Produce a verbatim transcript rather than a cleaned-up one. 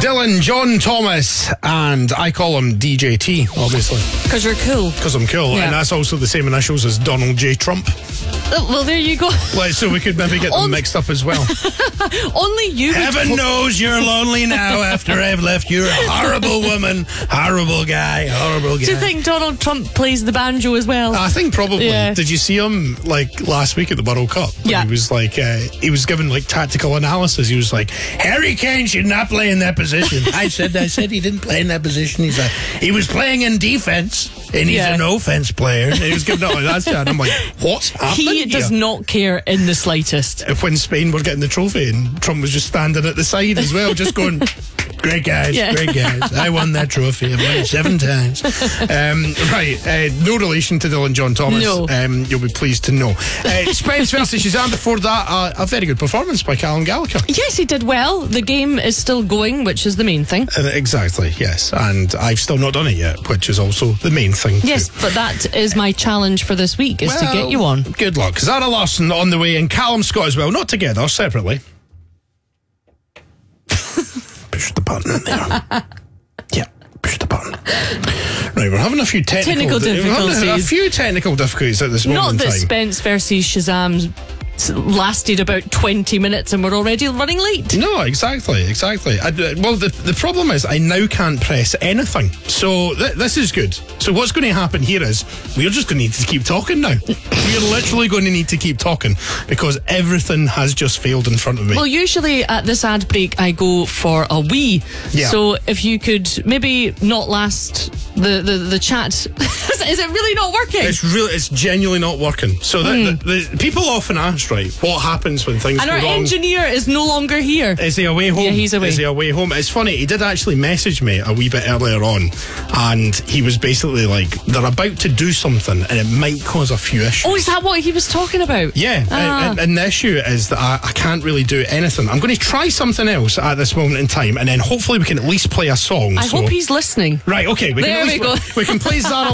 Dylan John Thomas, and I call him D J T, obviously. Because you're cool. Because I'm cool, Yeah. and that's also the same initials as Donald J. Trump. Oh, well, there you go. Like, so we could maybe get them On- mixed up as well. Only you would Heaven po- knows you're lonely now after I've left. You're a horrible woman, horrible guy, horrible guy. Do you think Donald Trump plays the banjo as well? I think probably. Yeah. Did you see him like last week at the World Cup? Yeah. He was like, uh, he was given like tactical analysis. He was like, Harry Kane should not play in that position. I said, I said he didn't play in that position. He's like, he was playing in defense, and he's Yeah. an offense player. And he was giving out that. And I'm like, what's happening he does here? not care in the slightest. When Spain were getting the trophy, and Trump was just standing at the side as well, just going, great guys, Yeah. great guys. I won that trophy. I've won it seven times. Um, right, uh, no relation to Dylan John Thomas. No. Um, you'll be pleased to know. Uh, Spence versus Shazam. Before that, uh, a very good performance by Callum Gallagher. Yes, he did well. The game is still going, which is the main thing. Uh, exactly, yes. And I've still not done it yet, which is also the main thing. Yes, too. but that is my challenge for this week, is to get you on. Good luck. Zara Larson on the way, and Callum Scott as well. Not together, separately. Push the button in there. Yeah, push the button. Right, we're having a few technical, Technical we're having a- A difficulties. few technical difficulties at this moment Not in that time. Spence versus Shazam s- lasted about twenty minutes and we're already running late. No, exactly, exactly. I, uh, well, the, the problem is I now can't press anything. So th- this is good. So what's going to happen here is we're just going to need to keep talking now. We're literally going to need to keep talking because everything has just failed in front of me. Well, usually at this ad break, I go for a wee. Yeah. So if you could maybe not last the, the, the chat. Is it really not working? It's really, it's genuinely not working. So the, Mm. the, the people often ask, right, what happens when things and go our wrong? engineer is no longer here. Is he away home? Yeah, he's away. Is he away home? It's funny, he did actually message me a wee bit earlier on, and he was basically like, they're about to do something and it might cause a few issues. Oh, is that what he was talking about? Yeah, Ah. and, and the issue is that I, I can't really do anything. I'm going to try something else at this moment in time, and then hopefully we can at least play a song. I so. hope he's listening. Right, okay, we There can at we least, go. we can play Zara